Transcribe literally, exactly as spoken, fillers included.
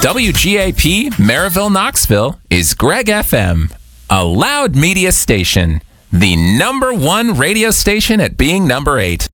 W G A P Maryville, Knoxville is Greg F M, a loud media station, the number one radio station at being number eight.